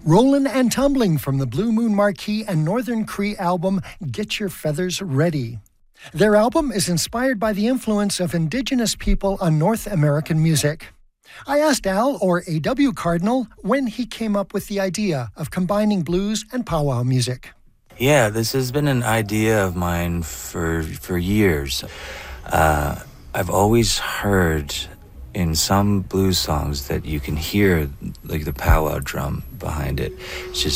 Rollin' and Tumbling from the Blue Moon Marquee and Northern Cree album Get Your Feathers Ready. Their album is inspired by the influence of Indigenous people on North American music. I asked Al, or A.W. Cardinal, when he came up with the idea of combining blues and powwow music. Yeah, this has been an idea of mine for years. I've always heard in some blues songs that you can hear like the powwow drum behind it. It's just